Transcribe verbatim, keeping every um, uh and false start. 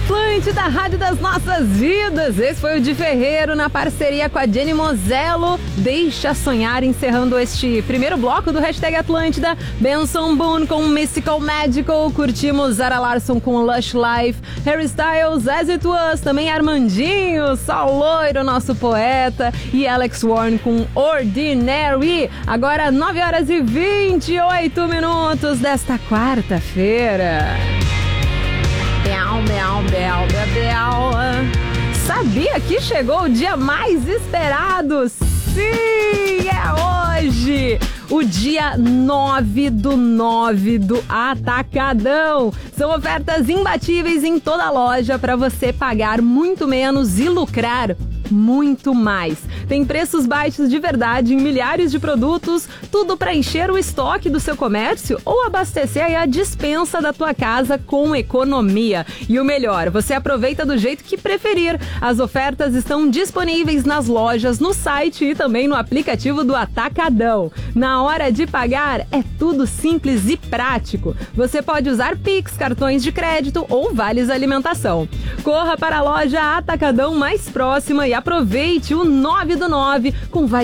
Atlântida, Rádio das Nossas Vidas. Esse foi o Di Ferreiro na parceria com a Jenny Mosello. Deixa sonhar, encerrando este primeiro bloco do Hashtag Atlântida. Benson Boone com Mystical Magical. Curtimos Zara Larsson com Lush Life. Harry Styles, As It Was. Também Armandinho, Sol Loiro, nosso poeta. E Alex Warren com Ordinary. Agora nove horas e vinte e oito minutos desta quarta-feira. Beau, beau, beau, beau, beau. Sabia que chegou o dia mais esperado? Sim, é hoje! O dia nove do nove do Atacadão. São ofertas imbatíveis em toda a loja para você pagar muito menos e lucrar muito mais. Tem preços baixos de verdade em milhares de produtos, tudo para encher o estoque do seu comércio ou abastecer a despensa da tua casa com economia. E o melhor, você aproveita do jeito que preferir. As ofertas estão disponíveis nas lojas, no site e também no aplicativo do Atacadão. Na hora de pagar, é tudo simples e prático. Você pode usar Pix, cartões de crédito ou vales alimentação. Corra para a loja Atacadão mais próxima e aproveite o nove do nove com